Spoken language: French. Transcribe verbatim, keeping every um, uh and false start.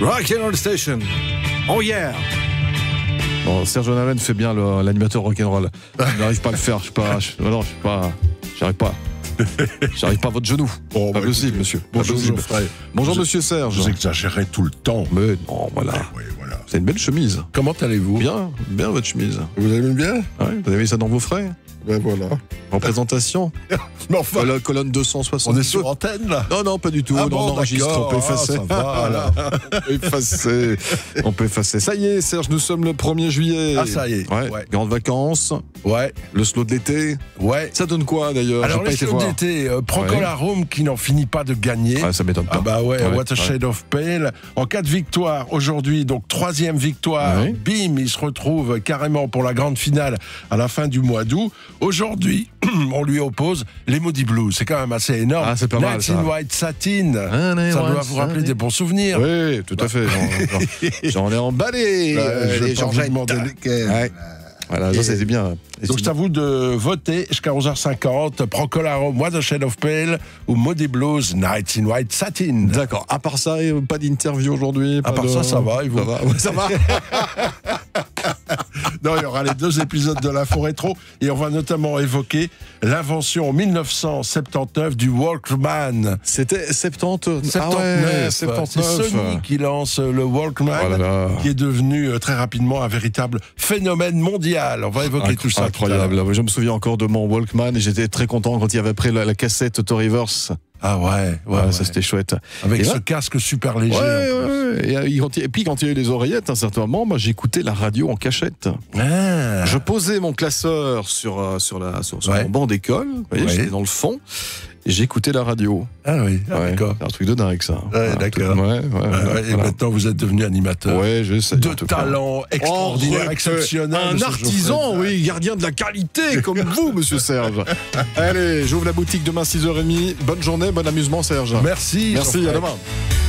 Rock and Roll Station. Oh yeah. Bon, Serge Van Halen fait bien le, l'animateur rock'n'roll. Je n'arrive pas à le faire. Je suis pas. Je, non, je suis pas. J'arrive pas. J'arrive pas à votre genou. Oh, pas bah, possible, écoutez, monsieur. Bonjour, Pas possible. Geoffrey. Bonjour, vous, monsieur Serge. Vous exagérez tout le temps. Mais non, voilà. Oui, voilà. C'est une belle chemise. Comment allez-vous? Bien, bien votre chemise. Vous allez bien? Ouais, vous avez mis ça dans vos frais? Ben voilà. En présentation? Mais enfin, La colonne deux cent soixante. on est sur antenne là? Non, non, pas du tout. Ah non, bon, on enregistre, d'accord. on peut effacer. Ah, ça va, là. on peut effacer. On peut effacer. Ça y est, Serge, nous sommes le premier juillet. Ah, ça y est. Ouais. Ouais. Grandes vacances, Ouais, le slow de l'été. ouais. Ça donne quoi d'ailleurs? Alors, J'ai pas les été slows voir. d'été, euh, Procolarum qui n'en finit pas de gagner. Ah, ça m'étonne pas. Ah bah ouais, Ouais, what a shade of pale. En cas de victoire aujourd'hui, donc troisième victoire, Ouais. bim, il se retrouve carrément pour la grande finale à la fin du mois d'août. Aujourd'hui, on lui oppose les Moody Blues. C'est quand même assez énorme. Ah, c'est pas mal, Night ça. in White Satin. Ah, Ça ouais, doit vous rappeler ça, des bons souvenirs. Oui, tout à fait. J'en- J'en ai emballé. Bah, euh, je vais les pas vous Georgettes. demander lesquels. Ouais. Voilà, ça c'était bien. Et Donc c'est- c'est à vous de voter jusqu'à onze heures cinquante. Procolarum, What a Shade of Pale ou Moody Blues, Night in White Satin. D'accord. À part ça, euh, pas d'interview aujourd'hui. À pas part de- ça, ça va, et vous Ça va. Ouais, ça va. Non, il y aura les deux épisodes de l'Info Rétro et on va notamment évoquer l'invention en mille neuf cent soixante-dix-neuf du Walkman. C'était soixante-dix. soixante-dix-neuf, Ah ouais, c'est soixante-dix-neuf. Sony qui lance le Walkman, Oh là là. qui est devenu euh, très rapidement un véritable phénomène mondial. On va évoquer Inc- tout ça. tout à Incroyable. l'heure. Je me souviens encore de mon Walkman et j'étais très content quand il avait pris la, la cassette Auto Reverse. Ah ouais, ouais, Ouais, ouais. ça c'était chouette. Avec Et ce là- casque super léger. Ouais, en plus. ouais, ouais. Et, euh, quand il- et puis quand il y a eu les oreillettes, à un certain moment, moi, j'écoutais la radio en cachette. Ah. Je posais mon classeur sur, euh, sur, la, sur, sur Ouais. mon banc d'école. Vous voyez, Ouais. j'étais dans le fond. Et j'écoutais la radio. Ah oui, ah, Ouais, d'accord. c'est un truc de dingue, ça. Voilà, d'accord. tout- Ouais, ouais, Ah ouais, ouais, et voilà. maintenant, vous êtes devenu animateur. Ouais, je sais. De en tout cas. talent extraordinaire, Oh, exceptionnel. Un monsieur artisan, Geoffrey. oui, gardien de la qualité, comme vous, monsieur Serge. Allez, j'ouvre la boutique demain six heures trente. Bonne journée, bon amusement, Serge. Merci. Merci, Geoffrey. à demain.